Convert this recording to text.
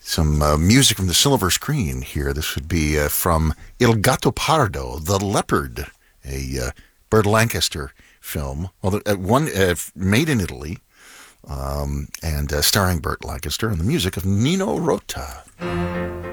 some music from the silver screen here. This would be from Il Gatto Pardo, The Leopard, a Burt Lancaster film, one made in Italy, and starring Burt Lancaster, and the music of Nino Rota.